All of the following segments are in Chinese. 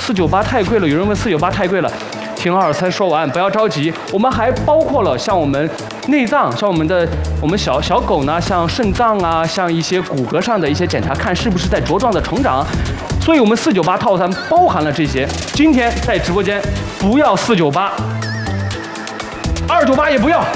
498太贵了，有人问498太贵了。听二才说完，不要着急，我们还包括了像我们内脏，像我们小狗呢，像肾脏啊，像一些骨骼上的一些检查，看是不是在茁壮的成长。所以我们498套餐包含了这些。今天在直播间不要498，298也不要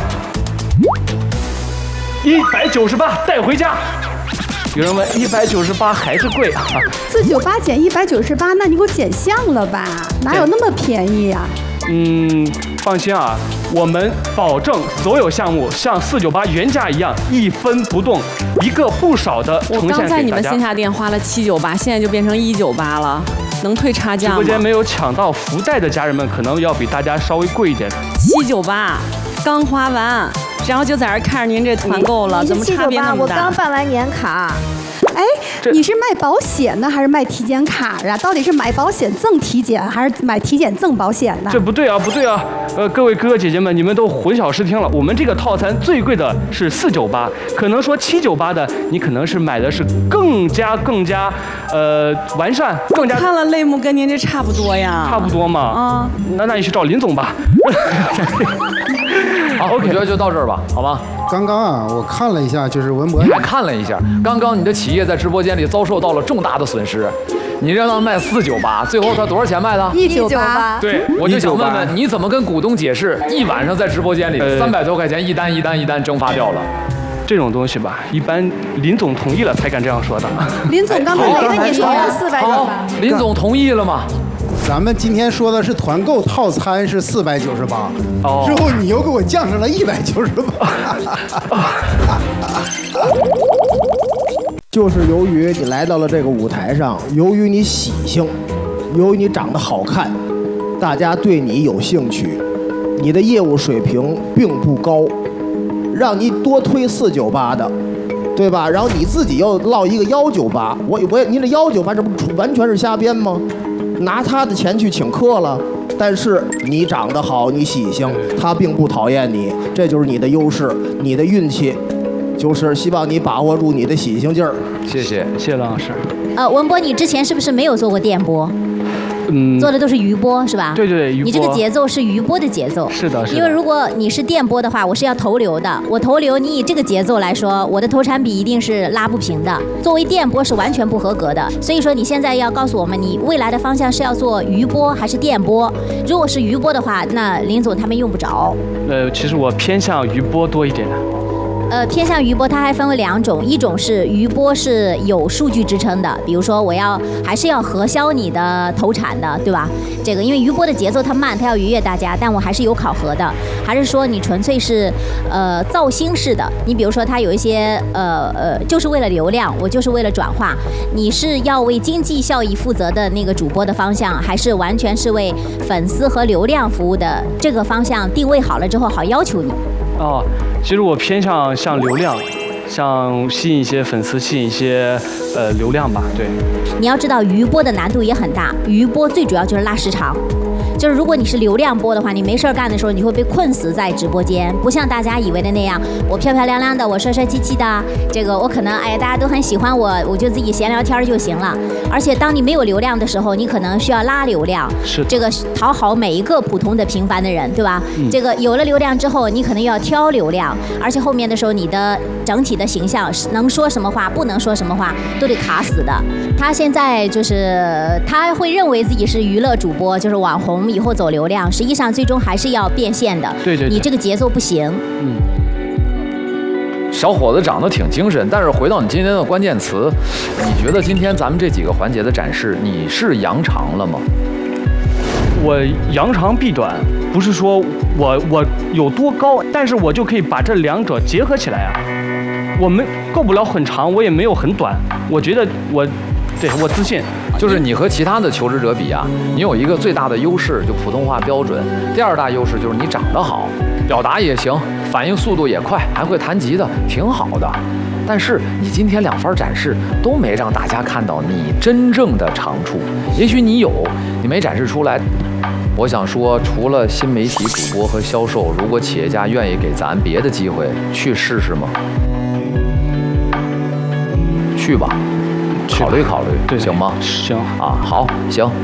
，198带回家。有人问198还是贵啊 ？498减198，那你给我减项了吧？哪有那么便宜呀？ 放心啊，我们保证所有项目像498原价一样一分不动，一个不少的呈现给大家。 我刚在你们线下店花了798，现在就变成198了，能退差价吗？ 直播间没有抢到福袋的家人们，可能要比大家稍微贵一点。 798刚花完，然后就在这看着您这团购了，怎么差别那么大？ 我刚办完年卡。 哎，你是卖保险呢，还是卖体检卡啊？到底是买保险赠体检，还是买体检赠保险呢？ 这不对啊，不对啊！各位哥哥姐姐们，你们都混淆视听了。我们这个套餐最贵的是498，可能说798的，你可能是买的是更加完善，更加。 看了类目跟您这差不多呀。 差不多嘛。啊，那你去找林总吧。 好，我觉得就到这儿吧，好吗？ 刚刚啊，我看了一下，就是文博， 你还看了一下，刚刚你的企业在直播间里遭受到了重大的损失，你让他卖498，最后他多少钱卖的 ？198。 对，我就想问问，你怎么跟股东解释？一晚上在直播间里300多块钱一单蒸发掉了？ 这种东西吧，一般林总同意了才敢这样说的。 林总刚才跟你说了498， 林总同意了吗？ 咱们今天说的是团购套餐是498，之后你又给我降成了198。 就是由于你来到了这个舞台上，由于你喜庆，由于你长得好看，大家对你有兴趣，你的业务水平并不高，让你多推498的，对吧？然后你自己又落一个198，您这198这不完全是瞎编吗？拿他的钱去请客了，但是你长得好，你喜庆，他并不讨厌你，这就是你的优势，你的运气，就是希望你把握住你的喜庆劲儿。 谢谢郎老师。 文博，你之前是不是没有做过电波？做的都是余波是吧？ 对，余波。 你这个节奏是余波的节奏。 是的。 因为如果你是电波的话，我是要投流的。我投流，你以这个节奏来说，我的投产比一定是拉不平的。作为电波是完全不合格的。所以说你现在要告诉我们，你未来的方向是要做余波还是电波？如果是余波的话，那林总他们用不着。 其实我偏向余波多一点。 偏向余波，它还分为2种，一种是余波是有数据支撑的，比如说我还是要核销你的投产的，对吧？这个因为余波的节奏它慢，它要愉悦大家，但我还是有考核的。还是说你纯粹是造星式的？你比如说它有一些就是为了流量，我就是为了转化，你是要为经济效益负责的那个主播的方向，还是完全是为粉丝和流量服务的这个方向定位好了之后好要求你？ 其实我偏向像流量，像吸引一些粉丝，吸引一些流量吧。对。 你要知道余波的难度也很大，余波最主要就是拉时长。就是如果你是流量播的话，你没事干的时候，你会被困死在直播间，不像大家以为的那样，我漂漂亮亮的，我帅帅气气的，这个我可能大家都很喜欢我，我就自己闲聊天就行了。而且当你没有流量的时候，你可能需要拉流量，这个讨好每一个普通的平凡的人，对吧？这个有了流量之后，你可能要挑流量，而且后面的时候你的整体的形象能说什么话，不能说什么话，都得卡死的。他现在就是他会认为自己是娱乐主播，就是网红。以后走流量，实际上最终还是要变现的。 对， 你这个节奏不行。 小伙子长得挺精神，但是回到你今天的关键词，你觉得今天咱们这几个环节的展示，你是扬长了吗？ 我扬长避短，不是说我有多高，但是我就可以把这2者结合起来啊。我们够不了很长，我也没有很短，我觉得我自信。 就是你和其他的求职者比啊，你有一个最大的优势，就普通话标准；第2大优势就是你长得好，表达也行，反应速度也快，还会弹吉他，挺好的。但是你今天2番展示都没让大家看到你真正的长处，也许你有，你没展示出来。我想说，除了新媒体主播和销售，如果企业家愿意给咱别的机会，去试试吗？去吧。考虑考虑， 对， 行吗？ 行啊，好，行。